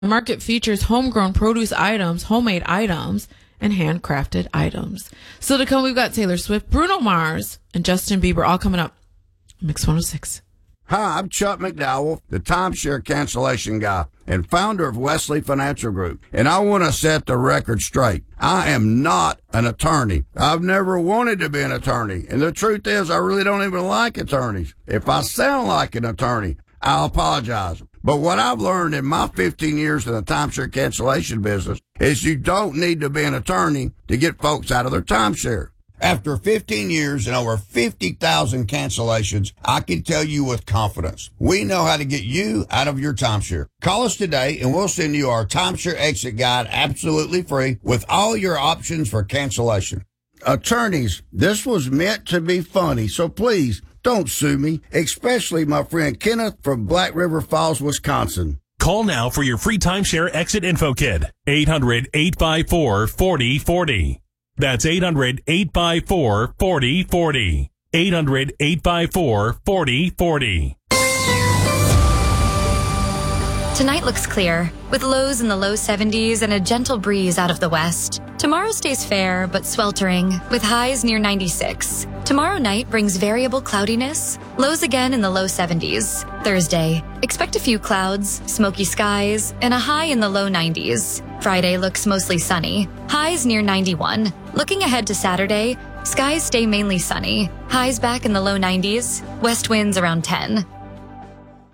The market features homegrown produce items, homemade items, and handcrafted items. Still to come, we've got Taylor Swift, Bruno Mars, and Justin Bieber all coming up. Mix 106. Hi, I'm Chuck McDowell, the timeshare cancellation guy and founder of Wesley Financial Group. And I want to set the record straight. I am not an attorney. I've never wanted to be an attorney. And the truth is, I really don't even like attorneys. If I sound like an attorney, I'll apologize. But what I've learned in my 15 years in the timeshare cancellation business is you don't need to be an attorney to get folks out of their timeshare. After 15 years and over 50,000 cancellations, I can tell you with confidence, we know how to get you out of your timeshare. Call us today and we'll send you our timeshare exit guide absolutely free with all your options for cancellation. Attorneys, this was meant to be funny, so please don't sue me, especially my friend Kenneth from Black River Falls, Wisconsin. Call now for your free timeshare exit info kit. 800-854-4040. That's 800-854-4040. 800-854-4040. Tonight looks clear, with lows in the low 70s and a gentle breeze out of the west. Tomorrow stays fair, but sweltering, with highs near 96. Tomorrow night brings variable cloudiness, lows again in the low 70s. Thursday, expect a few clouds, smoky skies, and a high in the low 90s. Friday looks mostly sunny, highs near 91. Looking ahead to Saturday, skies stay mainly sunny, highs back in the low 90s, west winds around 10.